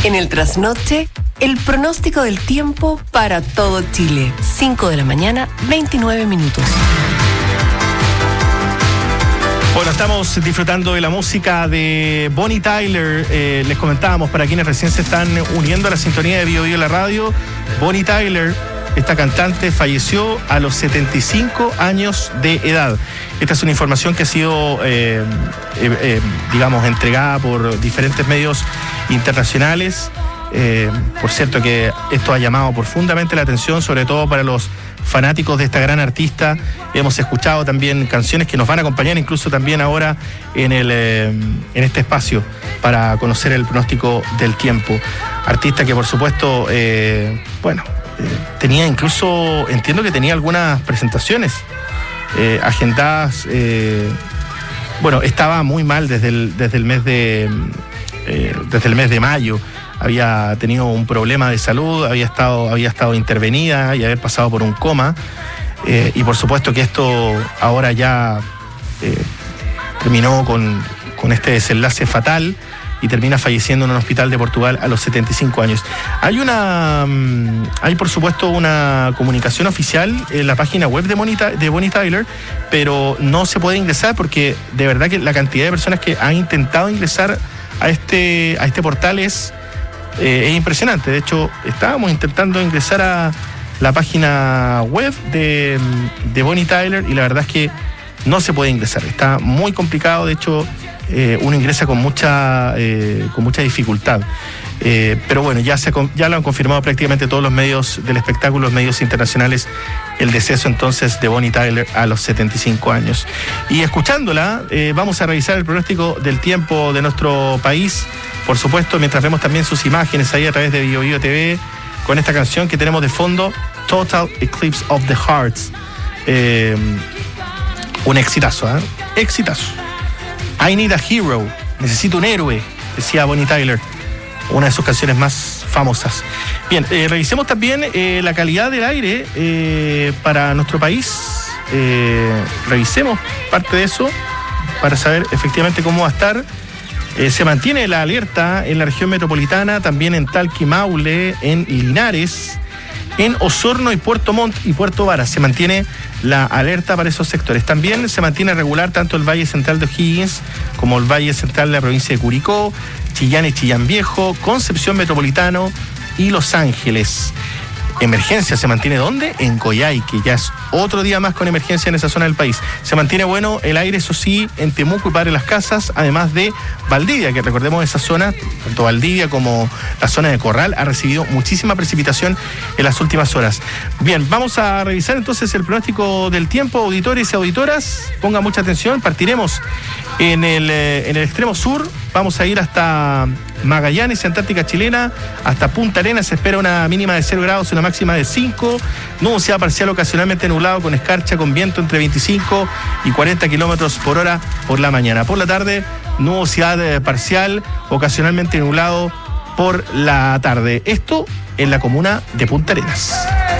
En el trasnoche, el pronóstico del tiempo para todo Chile. 5 de la mañana, 29 minutos. Bueno, estamos disfrutando de la música de Bonnie Tyler. Les comentábamos, para quienes recién se están uniendo a la sintonía de Bio Bio la radio, Bonnie Tyler, esta cantante, falleció a los 75 años de edad. Esta es una información que ha sido, digamos, entregada por diferentes medios internacionales. Por cierto que esto ha llamado profundamente la atención, sobre todo para los fanáticos de esta gran artista. Hemos escuchado también canciones que nos van a acompañar incluso también ahora en este espacio para conocer el pronóstico del tiempo. Artista que por supuesto, tenía incluso, entiendo que tenía algunas presentaciones agendadas. Estaba muy mal desde el mes de mayo. Había tenido un problema de salud, había estado intervenida y haber pasado por un coma. Y por supuesto que esto ahora ya terminó con este desenlace fatal y termina falleciendo en un hospital de Portugal a los 75 años. Hay por supuesto una comunicación oficial en la página web de Bonnie Tyler, pero no se puede ingresar porque de verdad que la cantidad de personas que han intentado ingresar a este portal es impresionante. De hecho, estábamos intentando ingresar a la página web de Bonnie Tyler y la verdad es que no se puede ingresar. Está muy complicado. De hecho, uno ingresa con mucha dificultad. Pero bueno, ya lo han confirmado prácticamente todos los medios del espectáculo, los medios internacionales, el deceso entonces de Bonnie Tyler a los 75 años. Y escuchándola, vamos a revisar el pronóstico del tiempo de nuestro país, por supuesto, mientras vemos también sus imágenes ahí a través de Bio Bio TV, con esta canción que tenemos de fondo, Total Eclipse of the Hearts. Un exitazo, exitazo. I Need a Hero, necesito un héroe, decía Bonnie Tyler, una de sus canciones más famosas. Bien, revisemos también la calidad del aire para nuestro país. Revisemos parte de eso para saber efectivamente cómo va a estar. Se mantiene la alerta en la región metropolitana, también en Talca, Maule, en Linares, en Osorno y Puerto Montt y Puerto Varas. Se mantiene la alerta para esos sectores. También se mantiene regular tanto el Valle Central de O'Higgins como el Valle Central de la provincia de Curicó, Chillán y Chillán Viejo, Concepción Metropolitano y Los Ángeles. Emergencia se mantiene ¿dónde? En Coyhaique, ya es otro día más con emergencia en esa zona del país. Se mantiene bueno el aire, eso sí, en Temuco y Padre Las Casas, además de Valdivia, que recordemos esa zona, tanto Valdivia como la zona de Corral, ha recibido muchísima precipitación en las últimas horas. Bien, vamos a revisar entonces el pronóstico del tiempo, auditores y auditoras. Pongan mucha atención, partiremos en el extremo sur, vamos a ir hasta Magallanes, Antártica Chilena, hasta Punta Arenas. Se espera una mínima de 0 grados y una máxima de 5. Nubosidad parcial ocasionalmente nublado con escarcha, con viento entre 25 y 40 kilómetros por hora por la mañana. Por la tarde, nubosidad parcial, ocasionalmente nublado por la tarde. Esto en la comuna de Punta Arenas.